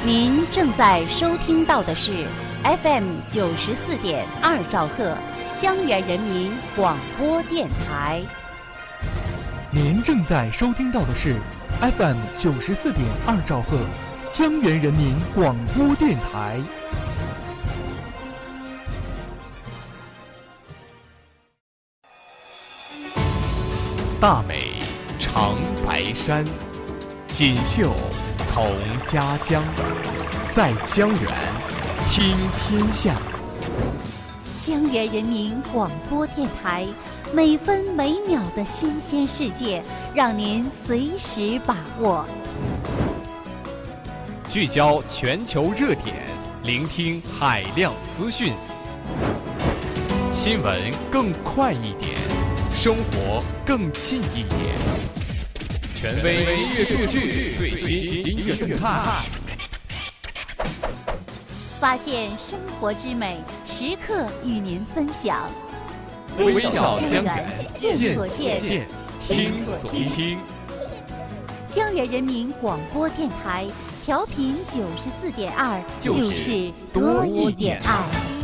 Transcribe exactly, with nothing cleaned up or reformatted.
您正在收听到的是 F M 九十四点二兆赫江源人民广播电台。 您正在收听到的是 F M 九十四点二兆赫江源人民广播电台。 大美长白山，锦绣同家江，在江源听天下。 江源人民广播电台，每分每秒的新鲜世界，让您随时把握。 聚焦全球热点，聆听海量资讯，新闻更快一点，生活更近一点。权威音乐数据，最新音乐动态， 发现生活之美，时刻与您分享。 微小江源，见所见， 听所听。 江源人民广播电台，调频九十四点二，就是多一点爱。